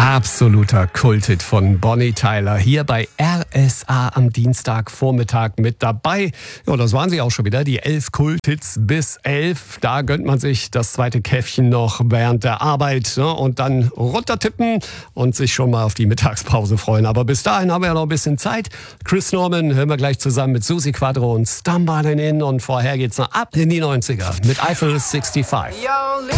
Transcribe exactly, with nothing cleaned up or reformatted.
Absoluter Kulthit von Bonnie Tyler hier bei R S A am Dienstagvormittag mit dabei. Ja, das waren sie auch schon wieder, die elf Kulthits bis elf. Da gönnt man sich das zweite Käffchen noch während der Arbeit, ne? Und dann runtertippen und sich schon mal auf die Mittagspause freuen. Aber bis dahin haben wir ja noch ein bisschen Zeit. Chris Norman hören wir gleich zusammen mit Susi Quadro und Stumbling In. Und vorher geht's noch ab in die neunziger mit Eiffel fünfundsiebzig.